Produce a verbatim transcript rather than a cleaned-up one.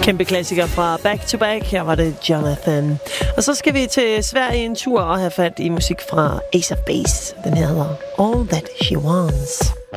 Kæmpe klassiker fra Back to Back. Her var det Jonathan. Og så skal vi til Sverige en tur og have fat i musik fra Ace of Base. Den hedder All That She Wants.